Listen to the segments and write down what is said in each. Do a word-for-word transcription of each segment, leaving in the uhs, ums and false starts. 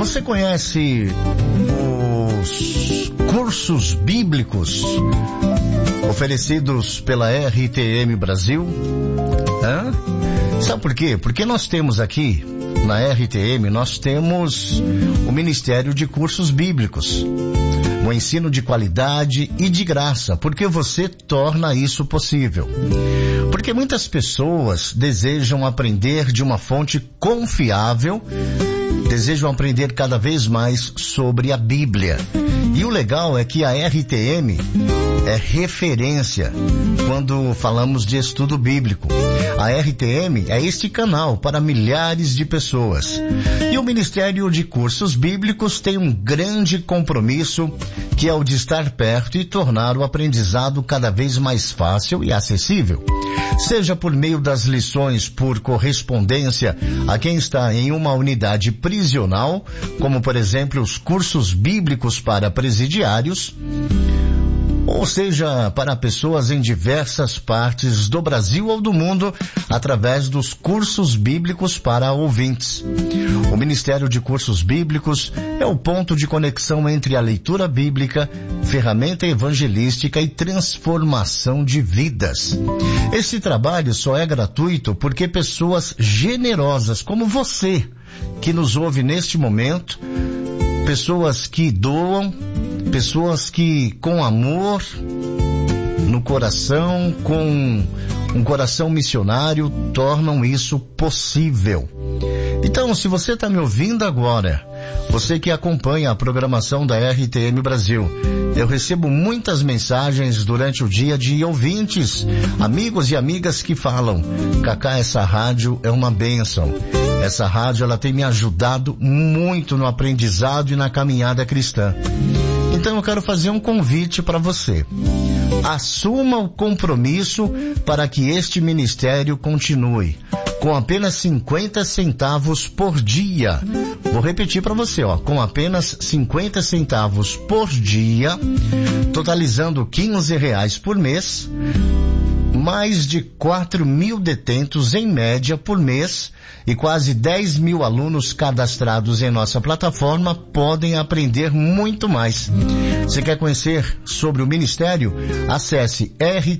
Você conhece os cursos bíblicos oferecidos pela R T M Brasil? Hã? Sabe por quê? Porque nós temos aqui, na R T M, nós temos o Ministério de Cursos Bíblicos. O ensino de qualidade e de graça, porque você torna isso possível. Porque muitas pessoas desejam aprender de uma fonte confiável, desejam aprender cada vez mais sobre a Bíblia. E o legal é que a R T M é referência quando falamos de estudo bíblico. A R T M é este canal para milhares de pessoas. E o Ministério de Cursos Bíblicos tem um grande compromisso, que é o de estar perto e tornar o aprendizado cada vez mais fácil e acessível. Seja por meio das lições por correspondência a quem está em uma unidade prisional, como por exemplo os cursos bíblicos para presidiários, ou seja, para pessoas em diversas partes do Brasil ou do mundo, através dos cursos bíblicos para ouvintes. O Ministério de Cursos Bíblicos é o ponto de conexão entre a leitura bíblica, ferramenta evangelística e transformação de vidas. Esse trabalho só é gratuito porque pessoas generosas como você, que nos ouve neste momento, pessoas que doam, pessoas que com amor no coração, com um coração missionário, tornam isso possível. Então, se você está me ouvindo agora, você que acompanha a programação da R T M Brasil, eu recebo muitas mensagens durante o dia de ouvintes, amigos e amigas que falam: Cacá, essa rádio é uma bênção. Essa rádio, ela tem me ajudado muito no aprendizado e na caminhada cristã. Então eu quero fazer um convite para você. Assuma o compromisso para que este ministério continue. Com apenas cinquenta centavos por dia. Vou repetir para você, ó. Com apenas cinquenta centavos por dia, totalizando quinze reais por mês, mais de quatro mil detentos em média por mês e quase dez mil alunos cadastrados em nossa plataforma podem aprender muito mais. Você quer conhecer sobre o Ministério? Acesse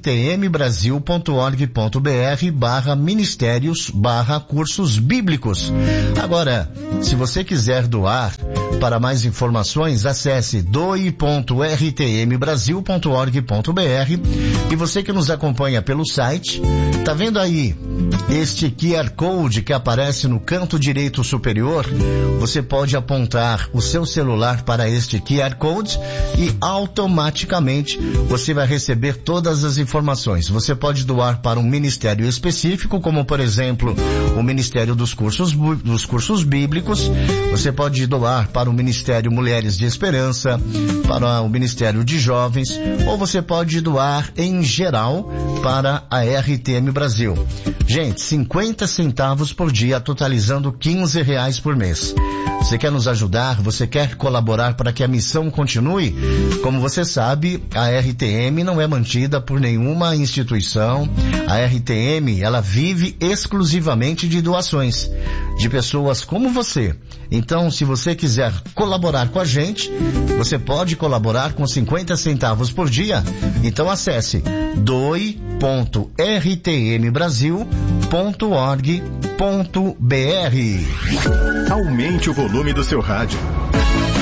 rtmbrasil.org.br barra ministérios barra cursos bíblicos. Agora, se você quiser doar, para mais informações, acesse doe ponto r t m brasil ponto org ponto b r. E você que nos acompanha pelo site, tá vendo aí este Q R Code que aparece no canto direito superior? Você pode apontar o seu celular para este Q R Code e automaticamente você vai receber todas as informações. Você pode doar para um ministério específico, como por exemplo o Ministério dos Cursos, dos Cursos Bíblicos. Você pode doar para o Ministério Mulheres de Esperança, para o Ministério de Jovens, ou você pode doar em geral para a R T M Brasil. Gente, cinquenta centavos por dia, totalizando quinze reais por mês. Você quer nos ajudar? Você quer colaborar para que a missão continue? Como você sabe, a R T M não é mantida por nenhuma instituição. A R T M, ela vive exclusivamente de doações de pessoas como você. Então, se você quiser colaborar com a gente, você pode colaborar com cinquenta centavos por dia. Então acesse doe ponto r t m brasil ponto org ponto b r. Aumente o volume do seu rádio.